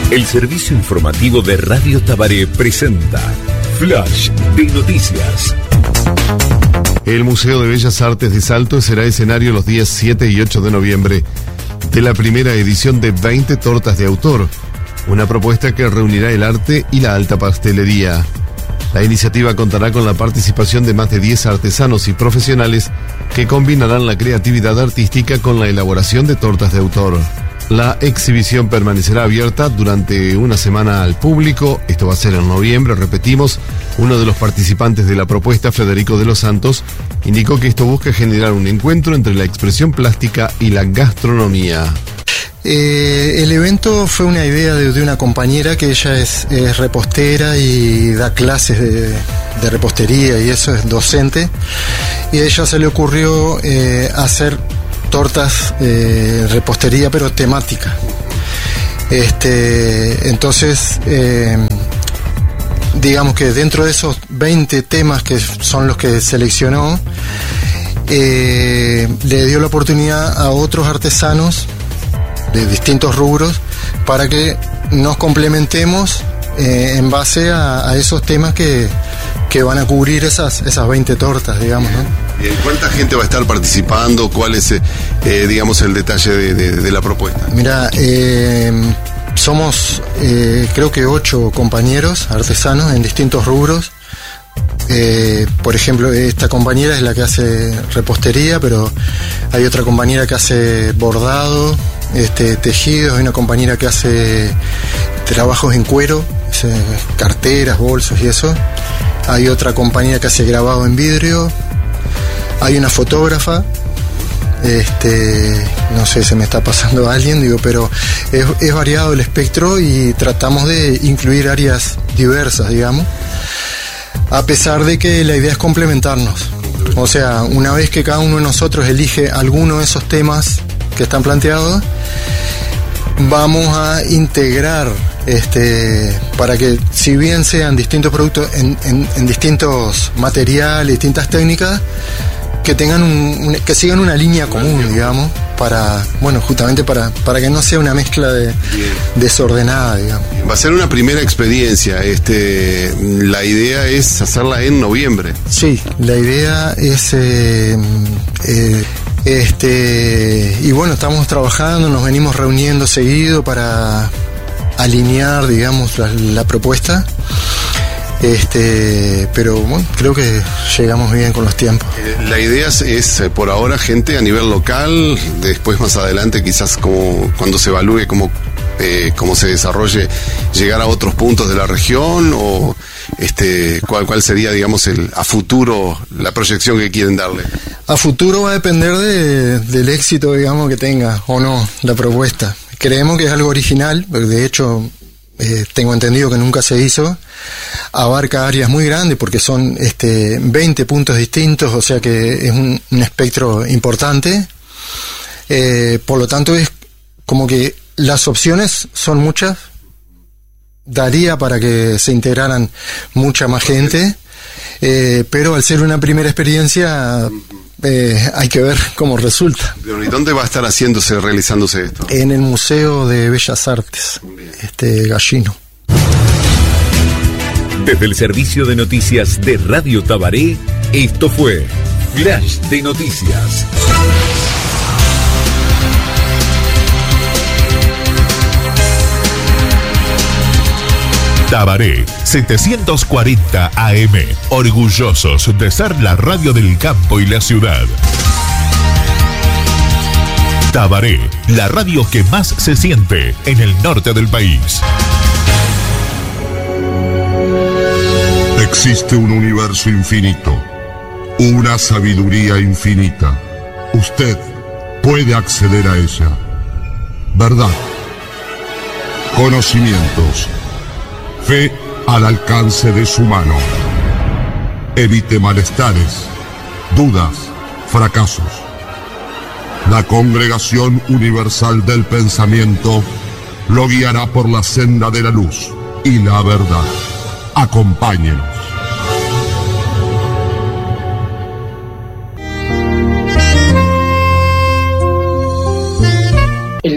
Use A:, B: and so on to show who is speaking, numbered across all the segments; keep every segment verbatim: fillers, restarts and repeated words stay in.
A: El servicio informativo de Radio Tabaré presenta Flash de Noticias.
B: El Museo de Bellas Artes de Salto será escenario los días siete y ocho de noviembre de la primera edición de veinte Tortas de Autor, una propuesta que reunirá el arte y la alta pastelería. La iniciativa contará con la participación de más de diez artesanos y profesionales que combinarán la creatividad artística con la elaboración de tortas de autor. La exhibición permanecerá abierta durante una semana al público. Esto va a ser en noviembre, repetimos. Uno de los participantes de la propuesta, Federico de los Santos, indicó que esto busca generar un encuentro entre la expresión plástica y la gastronomía.
C: Eh, el evento fue una idea de, de una compañera que ella es, es repostera y da clases de, de repostería y eso, es docente. Y a ella se le ocurrió eh, hacer tortas eh, repostería pero temática. Este, entonces, eh, digamos que dentro de esos veinte temas que son los que seleccionó, eh, le dio la oportunidad a otros artesanos de distintos rubros para que nos complementemos eh, en base a, a esos temas que, que van a cubrir esas, esas veinte tortas, digamos, ¿no?
B: Bien, ¿cuánta gente va a estar participando? ¿Cuál es, eh, digamos, el detalle de, de, de la propuesta?
C: Mira, eh, somos eh, creo que ocho compañeros artesanos en distintos rubros. Eh, por ejemplo, esta compañera es la que hace repostería, pero hay otra compañera que hace bordado, este, tejidos, hay una compañera que hace trabajos en cuero, carteras, bolsos y eso. Hay otra compañera que hace grabado en vidrio. Hay una fotógrafa, este, no sé, se me está pasando a alguien, digo, pero es, es variado el espectro y tratamos de incluir áreas diversas, digamos, a pesar de que la idea es complementarnos. O sea, una vez que cada uno de nosotros elige alguno de esos temas que están planteados, vamos a integrar, este, para que si bien sean distintos productos en, en, en distintos materiales, distintas técnicas, que tengan un, un, que sigan una línea común, digamos, para, bueno, justamente para, para que no sea una mezcla de, desordenada, digamos.
B: Va a ser una primera experiencia, este, la idea es hacerla en noviembre.
C: Sí, la idea es, eh, eh, este, y bueno, estamos trabajando, nos venimos reuniendo seguido para alinear, digamos, la, la propuesta. Este, pero bueno, creo que llegamos bien con los tiempos.
B: La idea es, es por ahora gente a nivel local, después más adelante quizás como cuando se evalúe cómo, eh, cómo se desarrolle, llegar a otros puntos de la región, o este, cuál, cuál sería, digamos, el, a futuro la proyección que quieren darle.
C: A futuro va a depender de, del éxito, digamos, que tenga o no la propuesta. Creemos que es algo original, porque de hecho eh, tengo entendido que nunca se hizo. Abarca áreas muy grandes porque son este, veinte puntos distintos, o sea que es un, un espectro importante. Eh, por lo tanto, es como que las opciones son muchas. Daría para que se integraran mucha más gente, eh, pero al ser una primera experiencia, eh, hay que ver cómo resulta.
B: ¿Y dónde va a estar haciéndose, realizándose esto?
C: En el Museo de Bellas Artes, este Gallino.
A: Desde el servicio de noticias de Radio Tabaré, esto fue Flash de Noticias. Tabaré setecientos cuarenta A M, orgullosos de ser la radio del campo y la ciudad. Tabaré, la radio que más se siente en el norte del país.
D: Existe un universo infinito, una sabiduría infinita. Usted puede acceder a ella. Verdad, conocimientos, fe al alcance de su mano. Evite malestares, dudas, fracasos. La Congregación Universal del Pensamiento lo guiará por la senda de la luz y la verdad. Acompáñenos.
E: El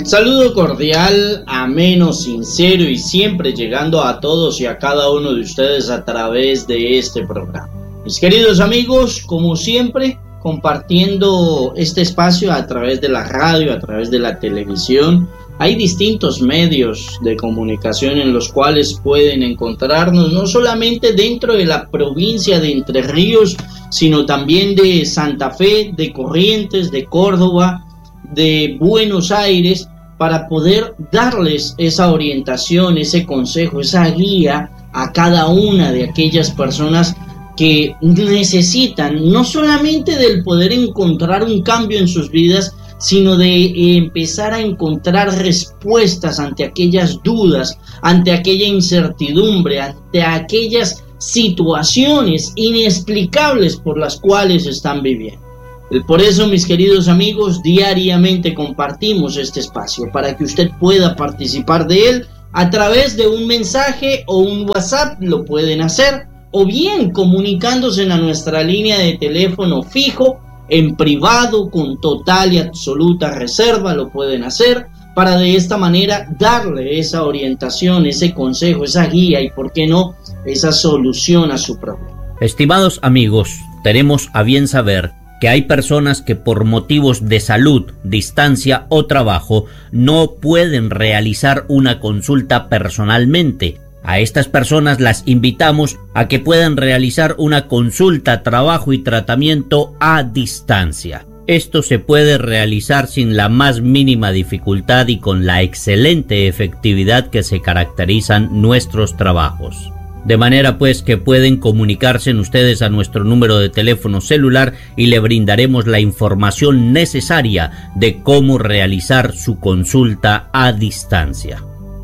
E: Saludo cordial, ameno, sincero y siempre llegando a todos y a cada uno de ustedes a través de este programa. Mis queridos amigos, como siempre, compartiendo este espacio a través de la radio, a través de la televisión. Hay distintos medios de comunicación en los cuales pueden encontrarnos, no solamente dentro de la provincia de Entre Ríos, sino también de Santa Fe, de Corrientes, de Córdoba, de Buenos Aires, para poder darles esa orientación, ese consejo, esa guía a cada una de aquellas personas que necesitan no solamente del poder encontrar un cambio en sus vidas, sino de empezar a encontrar respuestas ante aquellas dudas, ante aquella incertidumbre, ante aquellas situaciones inexplicables por las cuales están viviendo. Por eso, mis queridos amigos, diariamente compartimos este espacio para que usted pueda participar de él a través de un mensaje o un WhatsApp, lo pueden hacer, o bien comunicándose a nuestra línea de teléfono fijo, en privado, con total y absoluta reserva, lo pueden hacer, para de esta manera darle esa orientación, ese consejo, esa guía y, por qué no, esa solución a su problema.
F: Estimados amigos, tenemos a bien saber que hay personas que por motivos de salud, distancia o trabajo no pueden realizar una consulta personalmente. A estas personas las invitamos a que puedan realizar una consulta, trabajo y tratamiento a distancia. Esto se puede realizar sin la más mínima dificultad y con la excelente efectividad que se caracterizan nuestros trabajos. De manera pues que pueden comunicarse ustedes a nuestro número de teléfono celular y le brindaremos la información necesaria de cómo realizar su consulta a distancia.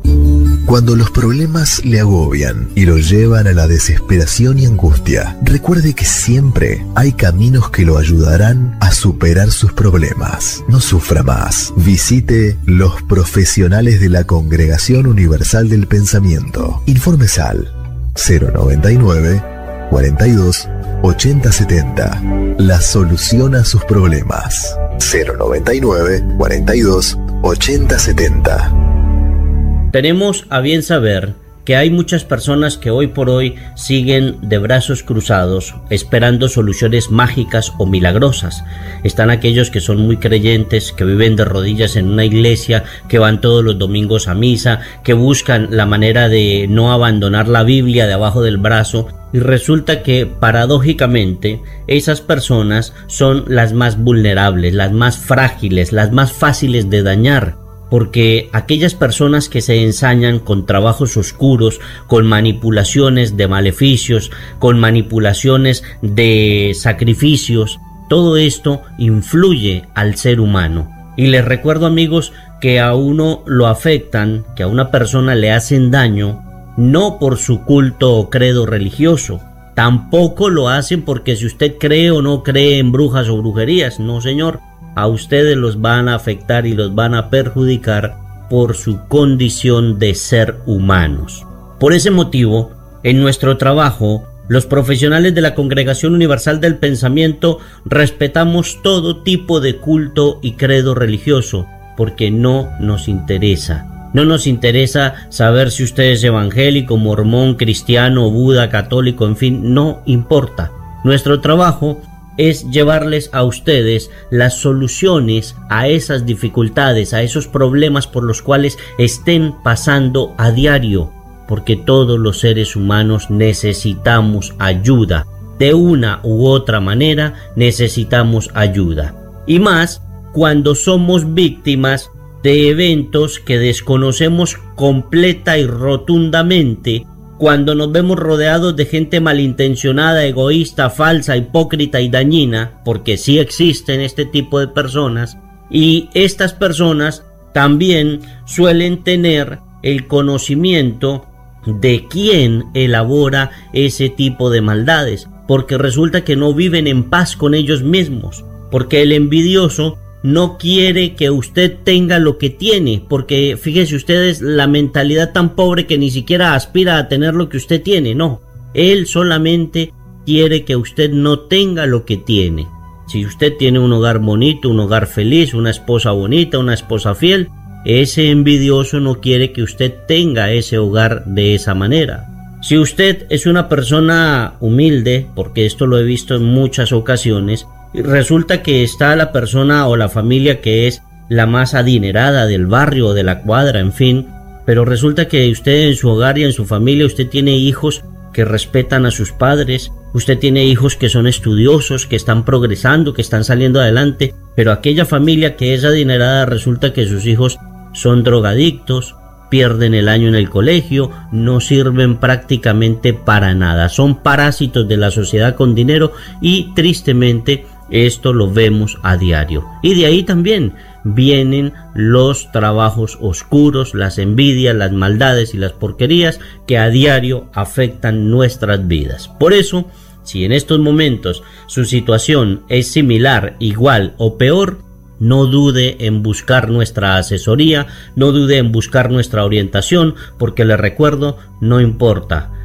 G: Cuando los problemas le agobian y lo llevan a la desesperación y angustia, recuerde que siempre hay caminos que lo ayudarán a superar sus problemas. No sufra más. Visite los profesionales de la Congregación Universal del Pensamiento. Informes al cero noventa y nueve, cuarenta y dos, ochenta setenta. La solución a sus problemas. cero noventa y nueve, cuarenta y dos, ochenta setenta.
F: Tenemos a bien saber que hay muchas personas que hoy por hoy siguen de brazos cruzados esperando soluciones mágicas o milagrosas. Están aquellos que son muy creyentes, que viven de rodillas en una iglesia, que van todos los domingos a misa, que buscan la manera de no abandonar la Biblia debajo del brazo, y resulta que paradójicamente esas personas son las más vulnerables, las más frágiles, las más fáciles de dañar. Porque aquellas personas que se ensañan con trabajos oscuros, con manipulaciones de maleficios, con manipulaciones de sacrificios, todo esto influye al ser humano. Y les recuerdo, amigos, que a uno lo afectan, que a una persona le hacen daño, no por su culto o credo religioso. Tampoco lo hacen porque si usted cree o no cree en brujas o brujerías, no señor. A ustedes los van a afectar y los van a perjudicar por su condición de ser humanos. Por ese motivo, en nuestro trabajo, los profesionales de la Congregación Universal del Pensamiento respetamos todo tipo de culto y credo religioso, porque no nos interesa. No nos interesa saber si usted es evangélico, mormón, cristiano, buda, católico, en fin, no importa. Nuestro trabajo es llevarles a ustedes las soluciones a esas dificultades, a esos problemas por los cuales estén pasando a diario, porque todos los seres humanos necesitamos ayuda. De una u otra manera necesitamos ayuda. Y más cuando somos víctimas de eventos que desconocemos completa y rotundamente, cuando nos vemos rodeados de gente malintencionada, egoísta, falsa, hipócrita y dañina, porque sí existen este tipo de personas, y estas personas también suelen tener el conocimiento de quién elabora ese tipo de maldades, porque resulta que no viven en paz con ellos mismos, porque el envidioso no quiere que usted tenga lo que tiene, porque fíjense ustedes la mentalidad tan pobre que ni siquiera aspira a tener lo que usted tiene, no. Él solamente quiere que usted no tenga lo que tiene. Si usted tiene un hogar bonito, un hogar feliz, una esposa bonita, una esposa fiel, ese envidioso no quiere que usted tenga ese hogar de esa manera. Si usted es una persona humilde, porque esto lo he visto en muchas ocasiones, resulta que está la persona o la familia que es la más adinerada del barrio o de la cuadra, en fin, pero resulta que usted en su hogar y en su familia usted tiene hijos que respetan a sus padres, usted tiene hijos que son estudiosos, que están progresando, que están saliendo adelante, pero aquella familia que es adinerada resulta que sus hijos son drogadictos, pierden el año en el colegio, no sirven prácticamente para nada, son parásitos de la sociedad con dinero y tristemente esto lo vemos a diario. Y de ahí también vienen los trabajos oscuros, las envidias, las maldades y las porquerías que a diario afectan nuestras vidas. Por eso, si en estos momentos su situación es similar, igual o peor, no dude en buscar nuestra asesoría, no dude en buscar nuestra orientación, porque le recuerdo, no importa.